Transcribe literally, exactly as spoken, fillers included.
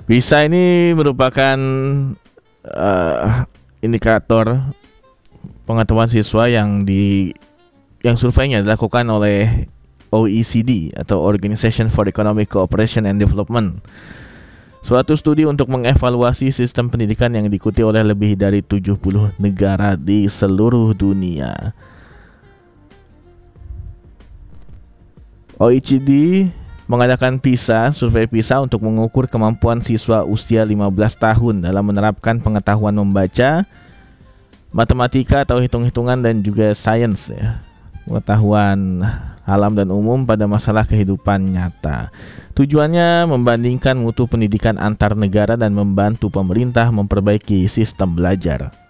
PISA ini merupakan uh, indikator pengetahuan siswa yang di yang surveinya dilakukan oleh O E C D atau Organization for Economic Cooperation and Development. Suatu studi untuk mengevaluasi sistem pendidikan yang diikuti oleh lebih dari tujuh puluh negara di seluruh dunia. O E C D mengadakan PISA, survei PISA untuk mengukur kemampuan siswa usia lima belas tahun dalam menerapkan pengetahuan membaca, matematika atau hitung-hitungan dan juga sains ya. Pengetahuan alam dan umum pada masalah kehidupan nyata. Tujuannya membandingkan mutu pendidikan antar negara dan membantu pemerintah memperbaiki sistem belajar.